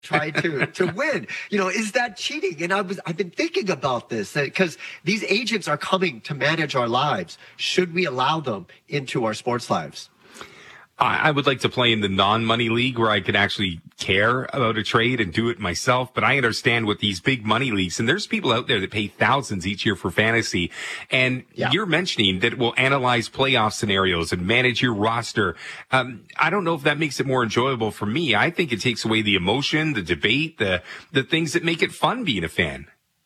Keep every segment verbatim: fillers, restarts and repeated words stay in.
try to to win. You know, is that cheating? And I was I've been thinking about this because these agents are coming to manage our lives. Should we allow them into our sports lives? I would like to play in the non-money league where I could actually care about a trade and do it myself. But I understand with these big money leagues, and there's people out there that pay thousands each year for fantasy. And yeah. You're mentioning that it will analyze playoff scenarios and manage your roster. Um, I don't know if that makes it more enjoyable for me. I think it takes away the emotion, the debate, the, the things that make it fun being a fan.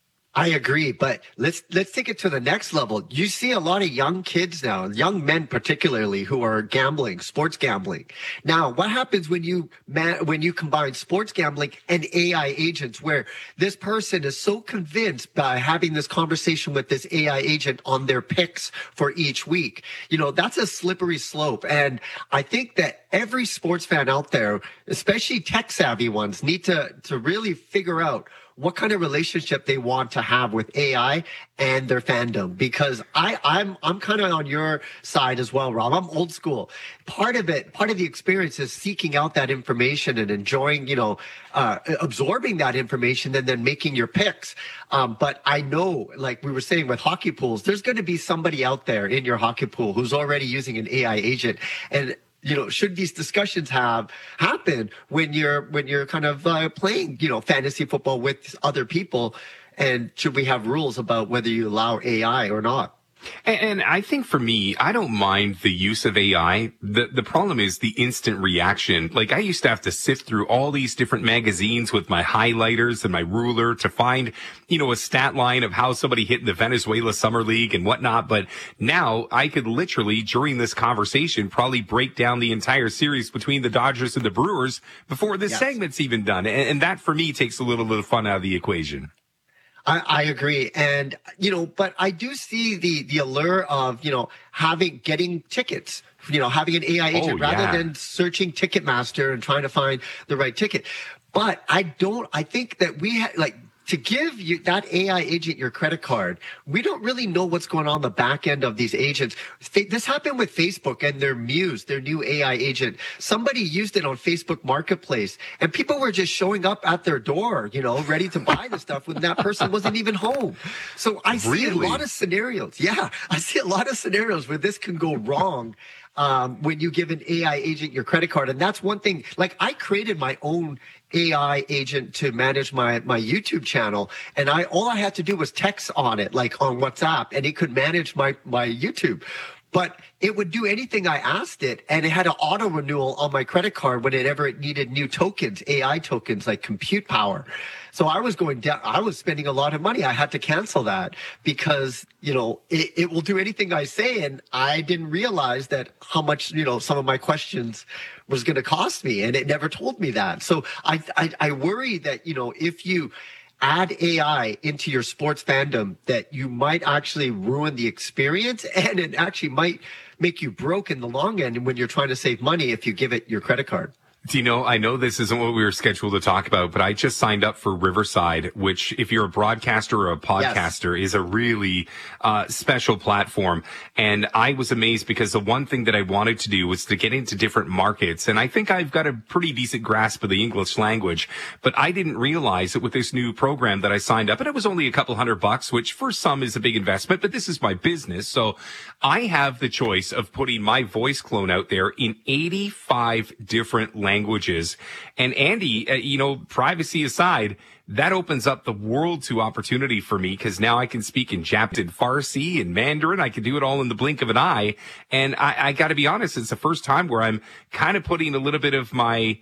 I agree, but let's let's take it to the next level. You see a lot of young kids now, young men particularly, who are gambling, sports gambling. Now, what happens when you man, when you combine sports gambling and A I agents, where this person is so convinced by having this conversation with this A I agent on their picks for each week? You know, that's a slippery slope, and I think that every sports fan out there, especially tech savvy ones, need to to really figure out what kind of relationship they want to have with A I and their fandom. Because I, I'm, I'm kind of on your side as well, Rob. I'm old school. Part of it, part of the experience is seeking out that information and enjoying, you know, uh, absorbing that information and then making your picks. Um, but I know, like we were saying with hockey pools, there's going to be somebody out there in your hockey pool who's already using an A I agent. And you know, should these discussions have happen when you're when you're kind of uh, playing, you know, fantasy football with other people? And should we have rules about whether you allow A I or not? And, and I think for me, I don't mind the use of A I. The the problem is the instant reaction. Like I used to have to sift through all these different magazines with my highlighters and my ruler to find, you know, a stat line of how somebody hit in the Venezuela Summer League and whatnot. But now I could literally, during this conversation, probably break down the entire series between the Dodgers and the Brewers before this yes. segment's even done. And, and that for me takes a little bit of fun out of the equation. I, I agree. And, you know, but I do see the, the allure of, you know, having, getting tickets, you know, having an A I agent oh, yeah. rather than searching Ticketmaster and trying to find the right ticket. But I don't, I think that we ha- like, to give you that A I agent your credit card, we don't really know what's going on the back end of these agents. This happened with Facebook and their Muse, their new A I agent. Somebody used it on Facebook Marketplace, and people were just showing up at their door, you know, ready to buy the stuff when that person wasn't even home. So I see really? a lot of scenarios. Yeah, I see a lot of scenarios where this can go wrong. Um, when you give an A I agent your credit card. And that's one thing, like I created my own A I agent to manage my, my YouTube channel. And I, all I had to do was text on it, like on WhatsApp, and it could manage my, my YouTube. But it would do anything I asked it, and it had an auto renewal on my credit card whenever it needed new tokens, A I tokens like compute power. So I was going down, I was spending a lot of money. I had to cancel that because, you know, it, it will do anything I say. And I didn't realize that how much, you know, some of my questions was going to cost me, and it never told me that. So I, I, I worry that, you know, if you add A I into your sports fandom, that you might actually ruin the experience, and it actually might make you broke in the long end when you're trying to save money if you give it your credit card. Do you know, I know this isn't what we were scheduled to talk about, but I just signed up for Riverside, which if you're a broadcaster or a podcaster yes. is a really uh special platform. And I was amazed because the one thing that I wanted to do was to get into different markets. And I think I've got a pretty decent grasp of the English language, but I didn't realize that with this new program that I signed up, and it was only a couple hundred bucks, which for some is a big investment, but this is my business. So I have the choice of putting my voice clone out there in eighty-five different languages. languages. And Andy, uh, you know, privacy aside, that opens up the world to opportunity for me because now I can speak in Japanese, Farsi, and Mandarin. I can do it all in the blink of an eye. And I, I got to be honest, it's the first time where I'm kind of putting a little bit of my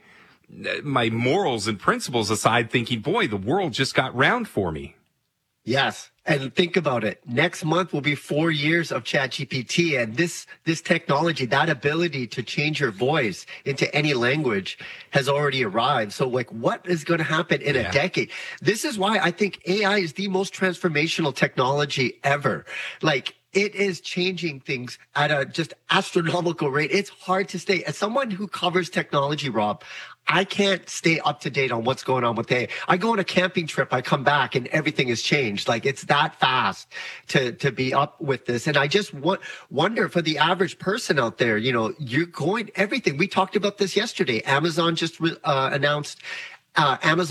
my morals and principles aside, thinking, boy, the world just got round for me. Yes. And think about it. Next month will be four years of ChatGPT, and this this technology, that ability to change your voice into any language has already arrived. So like, what is going to happen in yeah. a decade? This is why I think A I is the most transformational technology ever. Like, it is changing things at a just astronomical rate. It's hard to stay. As someone who covers technology, Rob, I can't stay up to date on what's going on with A I. I go on a camping trip, I come back, and everything has changed. Like, it's that fast to, to be up with this. And I just want, wonder for the average person out there, you know, you're going, everything. We talked about this yesterday. Amazon just uh, announced uh, Amazon.